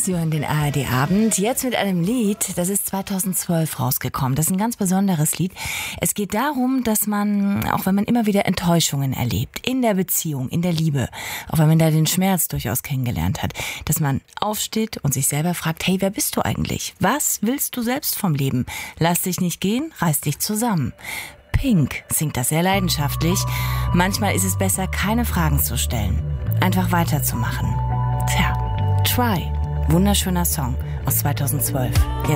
Sie hören den ARD-Abend. Jetzt mit einem Lied, das ist 2012 rausgekommen. Das ist ein ganz besonderes Lied. Es geht darum, dass man, auch wenn man immer wieder Enttäuschungen erlebt, in der Beziehung, in der Liebe, auch wenn man da den Schmerz durchaus kennengelernt hat, dass man aufsteht und sich selber fragt, hey, wer bist du eigentlich? Was willst du selbst vom Leben? Lass dich nicht gehen, reiß dich zusammen. Pink singt das sehr leidenschaftlich. Manchmal ist es besser, keine Fragen zu stellen, einfach weiterzumachen. Tja, Try. Wunderschöner Song aus 2012.